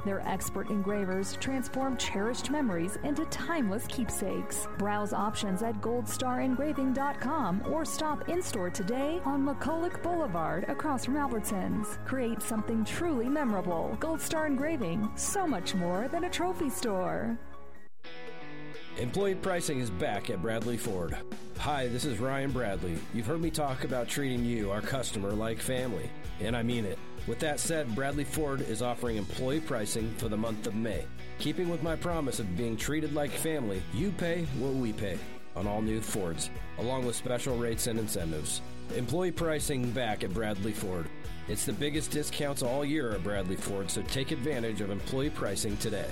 Their expert engravers transform cherished memories into timeless keepsakes. Browse options at goldstarengraving.com or stop in-store today on McCulloch Boulevard across from Albertsons. Create something truly memorable. Gold Star Engraving, so much more than a trophy store. Employee pricing is back at Bradley Ford. Hi, this is Ryan Bradley. You've heard me talk about treating you, our customer, like family, and I mean it. With that said, Bradley Ford is offering employee pricing for the month of May. Keeping with my promise of being treated like family, you pay what we pay on all new Fords, along with special rates and incentives. Employee pricing back at Bradley Ford. It's the biggest discounts all year at Bradley Ford, so take advantage of employee pricing today.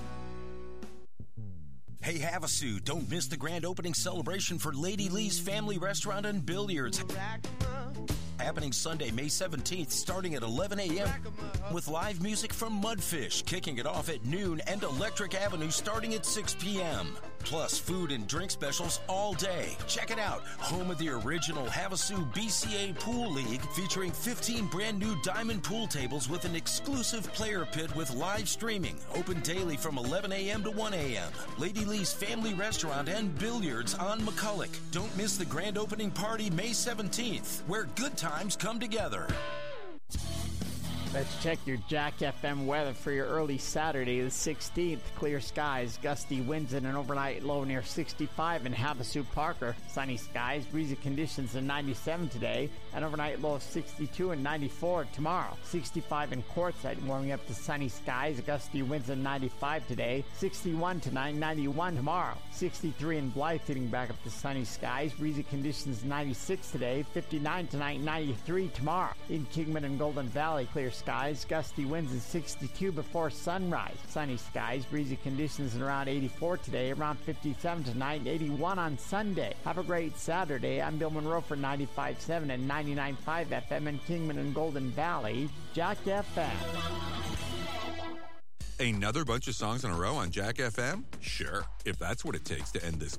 Hey, Havasu, don't miss the grand opening celebration for Lady Lee's Family Restaurant and Billiards. Happening Sunday, May 17th, starting at 11 a.m. with live music from Mudfish, kicking it off at noon, and Electric Avenue starting at 6 p.m. Plus food and drink specials all day. Check it out. Home of the original Havasu BCA Pool League, featuring 15 brand new diamond pool tables with an exclusive player pit with live streaming. Open daily from 11 a.m. to 1 a.m. Lady Lee's Family Restaurant and Billiards on McCulloch. Don't miss the grand opening party May 17th, where good times come together. Let's check your Jack FM weather for your early Saturday, the 16th. Clear skies, gusty winds, and an overnight low near 65 in Havasu Parker. Sunny skies, breezy conditions in 97 today. An overnight low of 62 and 94 tomorrow. 65 in Quartzsite, warming up to sunny skies, gusty winds in 95 today. 61 tonight, 91 tomorrow. 63 in Blythe, hitting back up to sunny skies, breezy conditions 96 today. 59 tonight, 93 tomorrow. In Kingman and Golden Valley, clear skies, gusty winds in 62 before sunrise. Sunny skies, breezy conditions in around 84 today, around 57 tonight, and 81 on Sunday. Have a great Saturday. I'm Bill Monroe for 95.7 and 99.5 FM in Kingman and Golden Valley. Jack FM. Another bunch of songs in a row on Jack FM? Sure, if that's what it takes to end this